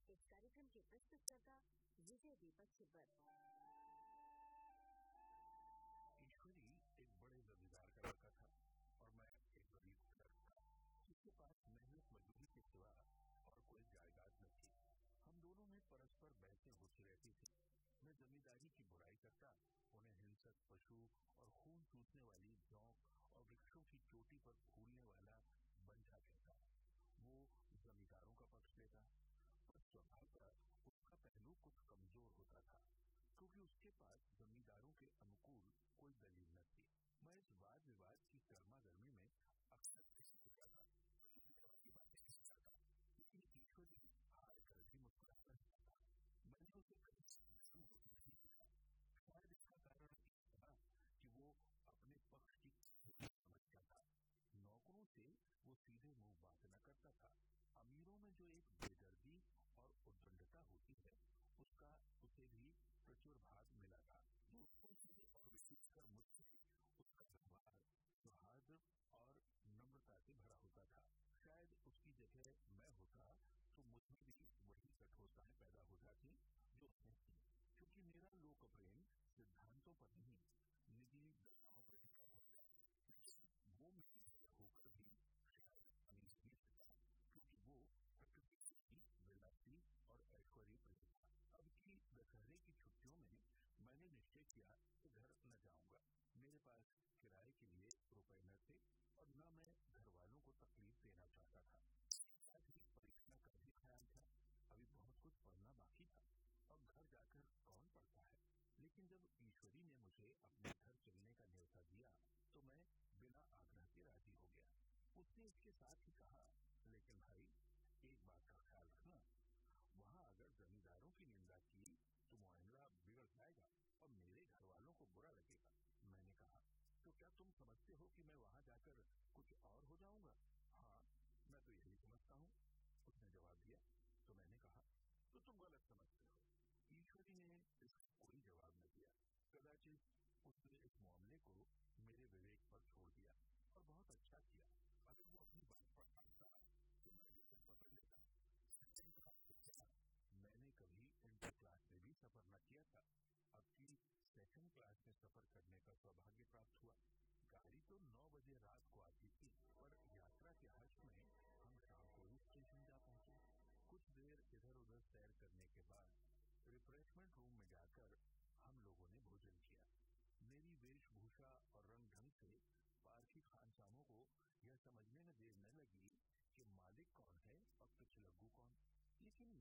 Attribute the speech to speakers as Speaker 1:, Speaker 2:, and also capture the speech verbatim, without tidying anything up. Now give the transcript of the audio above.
Speaker 1: इस कार्यक्रम के प्रस्तुतकर्ता विजय दीपक छिब्बर।
Speaker 2: ईश्वरी एक बड़े जमींदार का लड़का था और मैं एक गरीब लड़का था जिसके पास मेहनत मजदूरी के सिवा और कोई जायदाद न थी। हम दोनों में परस्पर बहसें होती रहती थी। मैं जमींदारी की बुराई करता, उन्हें हिंसक पशु और खून चूसने वाली जोंक और वृक्षों की चोटी पर फूलने वाला बंझा कहता। वो जमींदारों का पक्ष लेता, पर स्वभावतः उसका पहलू कुछ कमजोर होता था क्योंकि उसके पास जमींदारों के अनुकूल कोई दलील न थी। मैं इस वाद विवाद की गर्मा गर्मी में अक्सर किसी को जाता, लेकिन ईश्वरी हार कर भी मुस्कुराता रहता था। मैंने उसे कभी नहीं देखा। शायद इसका कारण यह था कि वो अपने पक्ष की समझता था। नौकरों से वो सीधे मुंह बात न करता था। अमीरों में जो एक बेदर्दी और उद्दंडता होती है, उसका उसे भी प्रचुर भाग मिला था। दोस्तों से और विशेषकर मुझसे उसका व्यवहार सौहार्द और नम्रता से भरा होता था। शायद उसकी जगह मैं होता तो मुझमें भी वही कठोरताएं पैदा हो जाती जो उसने की, क्योंकि मेरा लोक प्रेम सिद्धांतों पर नहीं, निजी दशाओं पर टिका हुआ था। वो मेरी जगह होकर भी शायद अमीर नहीं था, क्योंकि वो प्रकृति से विलासी और ऐश्वर्य प्रेमी था। अब की दशहरे की छुट्टियों में मैंने निश्चय किया कि घर न जाऊंगा। मेरे पास किराए के लिए रुपए न थे और न मैं घर वालों को तकलीफ देना चाहता था। परीक्षा का भी ख्याल था, अभी बहुत कुछ पढ़ना बाकी था और घर जाकर कौन पढ़ता है। लेकिन जब ईश्वरी ने मुझे अपने घर चलने का न्योता दिया तो मैं बिना आग्रह के राजी हो गया। उसने इसके साथ ही कहा, लेकिन भाई एक बात का ख्याल रखना, वहाँ अगर जमींदारों की निंदा की तो मामला बिगड़ जाएगा और मेरे घर वालों को बुरा लगेगा। मैंने कहा, तो क्या तुम समझते हो कि मैं वहाँ जाकर कुछ और हो जाऊंगा? हाँ, मैं तो यही समझता हूँ, उसने जवाब दिया। तो मैंने कहा, तो तुम गलत समझते हो। ईश्वरी ने इसका कोई जवाब न दिया। कदाचित उसने इस मामले को मेरे विवेक पर छोड़ दिया और बहुत अच्छा किया। अगर वो अपनी बात पर अड़ता तो मैं भी उसे पकड़ लेता। मैंने कभी इंटर क्लास में भी सफर न किया था। अब की सेकंड क्लास में सफर करने का सौभाग्य प्राप्त हुआ। गाड़ी तो नौ बजे रात को आती थी, पर यात्रा के हर्ष में हम शाम को ही स्टेशन जा पहुंचे। कुछ देर इधर उधर सैर करने के बाद रिफ्रेशमेंट रूम में जाकर हम लोगों ने भोजन किया। मेरी वेशभूषा और रंग ढंग से पारखी खानसामों को यह समझने में देर न